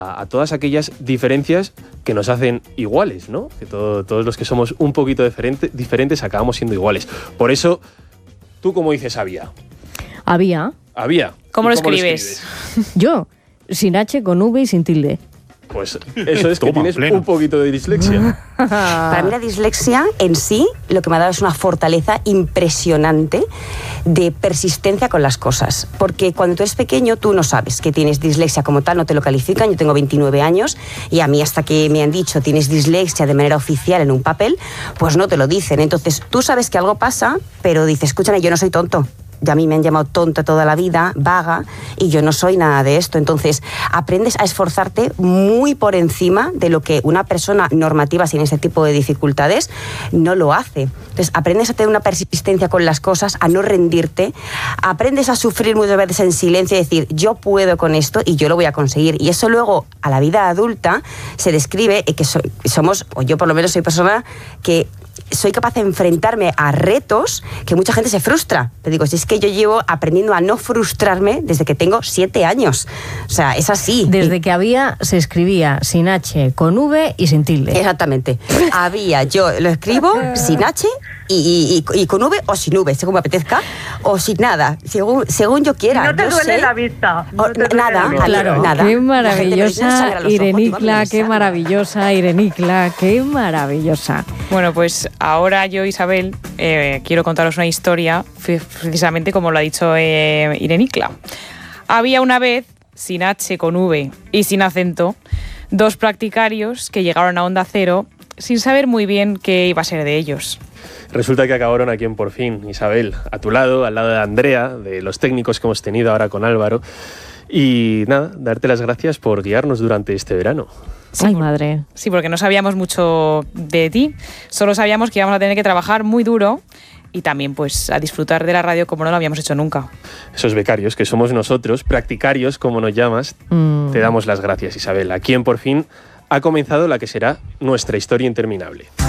a todas aquellas diferencias que nos hacen iguales, ¿no? Que todos los que somos un poquito diferentes acabamos siendo iguales. Por eso, ¿tú cómo dices había? Había. ¿Cómo lo escribes? Yo, sin H, con V y sin tilde. Pues eso es que tienes un poquito de dislexia. Para mí la dislexia en sí lo que me ha dado es una fortaleza impresionante de persistencia con las cosas. Porque cuando tú eres pequeño tú no sabes que tienes dislexia como tal, no te lo califican. Yo tengo 29 años y a mí hasta que me han dicho tienes dislexia de manera oficial en un papel, pues no te lo dicen. Entonces tú sabes que algo pasa, pero dices, escúchame, yo no soy tonto. Y a mí me han llamado tonta toda la vida, vaga, y yo no soy nada de esto. Entonces, aprendes a esforzarte muy por encima de lo que una persona normativa sin ese tipo de dificultades no lo hace. Entonces, aprendes a tener una persistencia con las cosas, a no rendirte, aprendes a sufrir muchas veces en silencio y decir, yo puedo con esto y yo lo voy a conseguir. Y eso luego, a la vida adulta, se describe que somos, o yo por lo menos soy persona que soy capaz de enfrentarme a retos que mucha gente se frustra. Te digo, si es que yo llevo aprendiendo a no frustrarme desde que tengo 7 años. O sea, es así. Desde que había, se escribía sin H, con V y sin tilde. Exactamente. Había, yo lo escribo sin H y con V o sin V, según me apetezca, o sin nada, según yo quiera. No te duele la vista. Nada. Qué maravillosa Irenicla, qué maravillosa Irenicla, qué maravillosa. Bueno, pues ahora yo, Isabel, quiero contaros una historia, precisamente como lo ha dicho Irenicla. Había una vez, sin H, con V y sin acento, 2 practicarios que llegaron a Onda Cero sin saber muy bien qué iba a ser de ellos. Resulta que acabaron aquí en Por Fin, Isabel, a tu lado, al lado de Andrea, de los técnicos que hemos tenido ahora con Álvaro. Y nada, darte las gracias por guiarnos durante este verano. Sí, ay, madre. Sí, porque no sabíamos mucho de ti, solo sabíamos que íbamos a tener que trabajar muy duro y también pues a disfrutar de la radio como no lo habíamos hecho nunca. Esos becarios, que somos nosotros, practicarios, como nos llamas, te damos las gracias, Isabel. Aquí en Por Fin ha comenzado la que será nuestra historia interminable.